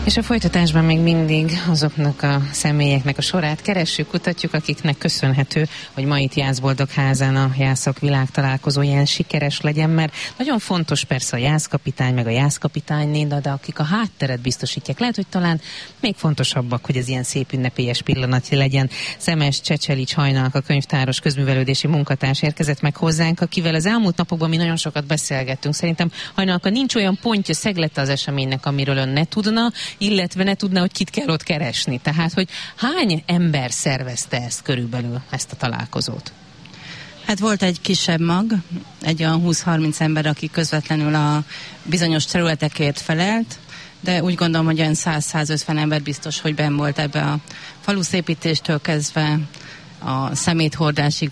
És a folytatásban még mindig azoknak a személyeknek a sorát keressük, kutatjuk, akiknek köszönhető, hogy ma itt Jászboldogházán a Jászok világtalálkozó ilyen sikeres legyen, mert nagyon fontos persze a jászkapitány, meg a jászkapitányné, de akik a hátteret biztosítják. Lehet, hogy talán még fontosabbak, hogy ez ilyen szép ünnepélyes pillanat legyen. Szemes Csecselics Hajnalka könyvtáros közművelődési munkatárs érkezett meg hozzánk, akivel az elmúlt napokban mi nagyon sokat beszélgettünk. Szerintem Hajnalka nincs olyan pontja, szeglete az eseménynek, amiről ön ne tudna, illetve ne tudna, hogy kit kell ott keresni. Tehát, hogy hány ember szervezte ezt körülbelül, ezt a találkozót? Hát volt egy kisebb mag, egy olyan 20-30 ember, aki közvetlenül a bizonyos területekért felelt, de úgy gondolom, hogy olyan 100-150 ember biztos, hogy benn volt ebbe a faluszépítéstől kezdve a szeméthordásig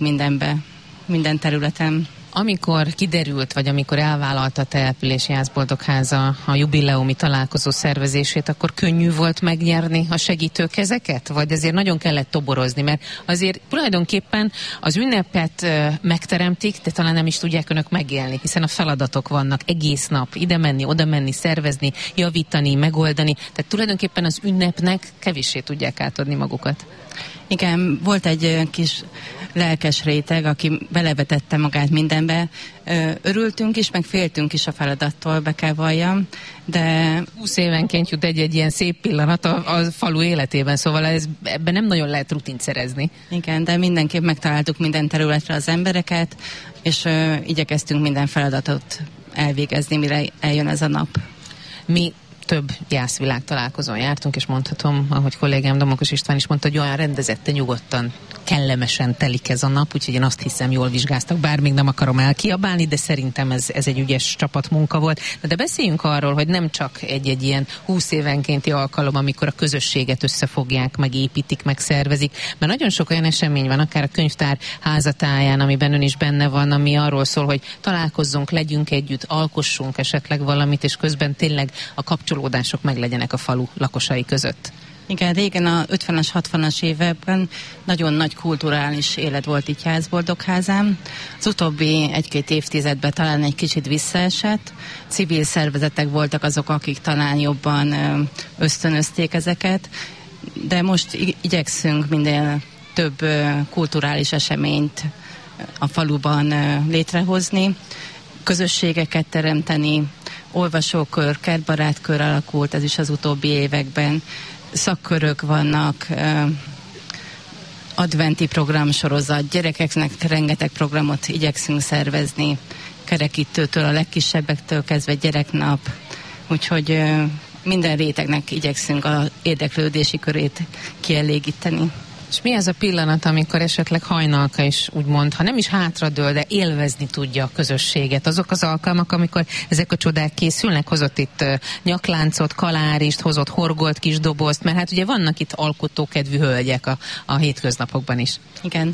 minden területen. Amikor kiderült, vagy amikor elvállalta a település Jászboldogháza a jubileumi találkozó szervezését, akkor könnyű volt megnyerni a segítőkezeket? Vagy azért nagyon kellett toborozni? Mert azért tulajdonképpen az ünnepet megteremtik, de talán nem is tudják önök megélni, hiszen a feladatok vannak egész nap, ide menni, oda menni, szervezni, javítani, megoldani. Tehát tulajdonképpen az ünnepnek kevéssé tudják átadni magukat. Igen, volt egy kis lelkes réteg, aki belevetette magát mindenbe. Örültünk is, meg féltünk is a feladattól, be kell valljam, de 20 évenként jut egy ilyen szép pillanat a falu életében, szóval ebben nem nagyon lehet rutint szerezni. Igen, de mindenképp megtaláltuk minden területre az embereket, és igyekeztünk minden feladatot elvégezni, mire eljön ez a nap. Mi több jászvilág találkozón jártunk, és mondhatom, ahogy kollégám Domokos István is mondta, hogy olyan rendezetten, nyugodtan, kellemesen telik ez a nap, úgyhogy én azt hiszem, jól vizsgáztak, bár még nem akarom elkiabálni, de szerintem ez egy ügyes csapatmunka volt. De beszéljünk arról, hogy nem csak egy ilyen 20 évenkénti alkalom, amikor a közösséget összefogják, megépítik, megszervezik, mert nagyon sok olyan esemény van, akár a könyvtár házatáján, amiben ön is benne van, ami arról szól, hogy találkozzunk, legyünk együtt, alkossunk esetleg valamit, és közben tényleg a kapcsolódások meglegyenek a falu lakosai között. Igen, régen a 50-es, 60-as években nagyon nagy kulturális élet volt itt Jászboldogházán. Az utóbbi 1-2 évtizedben talán egy kicsit visszaesett. Civil szervezetek voltak azok, akik talán jobban ösztönözték ezeket, de most igyekszünk minden több kulturális eseményt a faluban létrehozni, közösségeket teremteni, olvasókör, kertbarátkör alakult, ez is az utóbbi években. Szakkörök vannak, adventi programsorozat, gyerekeknek rengeteg programot igyekszünk szervezni, kerekítőtől a legkisebbektől kezdve gyereknap, úgyhogy minden rétegnek igyekszünk az érdeklődési körét kielégíteni. És mi az a pillanat, amikor esetleg Hajnalka is úgymond, ha nem is hátradől, de élvezni tudja a közösséget? Azok az alkalmak, amikor ezek a csodák készülnek, hozott itt nyakláncot, kalárist, hozott horgolt kis dobozt, mert hát ugye vannak itt alkotókedvű hölgyek a hétköznapokban is. Igen.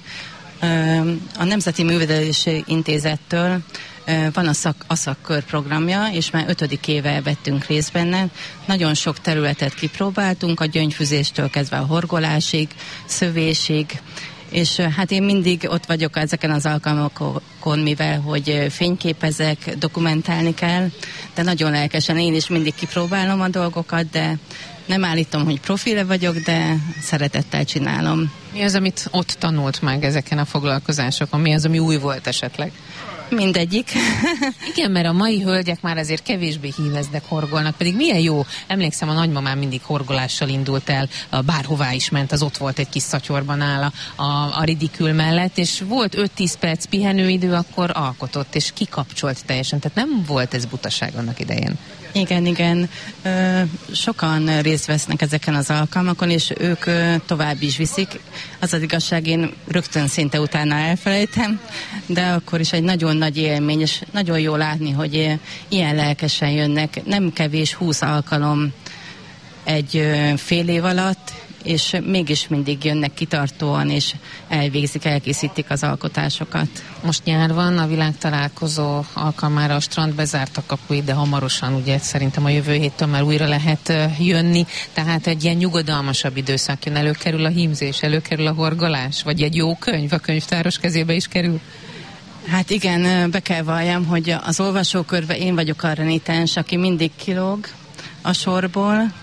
A Nemzeti Művelődési Intézettől van a szakkör programja, és már 5. éve vettünk részt benne. Nagyon sok területet kipróbáltunk, a gyöngyfüzéstől kezdve a horgolásig, szövésig, és hát én mindig ott vagyok ezeken az alkalmakon, mivel hogy fényképezek, dokumentálni kell, de nagyon lelkesen én is mindig kipróbálom a dolgokat, de nem állítom, hogy profile vagyok, de szeretettel csinálom. Mi az, amit ott tanult meg ezeken a foglalkozásokon? Mi az, ami új volt esetleg? Mindegyik. Igen, mert a mai hölgyek már azért kevésbé híveznek, horgolnak, pedig milyen jó. Emlékszem, a nagymamám mindig horgolással indult el, bárhová is ment, az ott volt egy kis szatyorban áll a ridikül mellett, és volt 5-10 perc pihenőidő, akkor alkotott, és kikapcsolt teljesen. Tehát nem volt ez butaság annak idején. Igen. Sokan részt vesznek ezeken az alkalmakon, és ők tovább is viszik. Az az igazság, én rögtön szinte utána elfelejtem, de akkor is egy nagyon nagy élmény, és nagyon jó látni, hogy ilyen lelkesen jönnek. Nem kevés 20 alkalom egy fél év alatt, és mégis mindig jönnek kitartóan, és elkészítik az alkotásokat. Most nyár van, a világtalálkozó alkalmára a strand bezárta kapuit, de hamarosan, ugye szerintem a jövő héttől már újra lehet jönni, tehát egy ilyen nyugodalmasabb időszak jön, előkerül a hímzés, előkerül a horgolás, vagy egy jó könyv a könyvtáros kezébe is kerül? Hát igen, be kell valljam, hogy az olvasókörben én vagyok a renitens, aki mindig kilóg a sorból,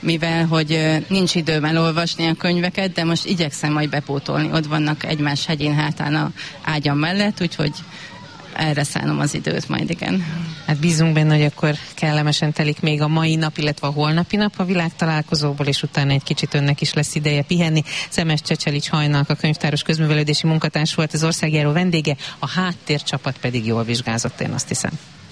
mivel hogy nincs időm elolvasni a könyveket, de most igyekszem majd bepótolni. Ott vannak egymás hegyén hátán a ágyam mellett, úgyhogy erre szánom az időt majd, igen. Hát bízunk benne, hogy akkor kellemesen telik még a mai nap, illetve a holnapi nap a világtalálkozóból, és utána egy kicsit önnek is lesz ideje pihenni. Szemes Csecselics Hajnalka, a könyvtáros közművelődési munkatárs volt az országjáró vendége, a háttércsapat pedig jól vizsgázott, én azt hiszem.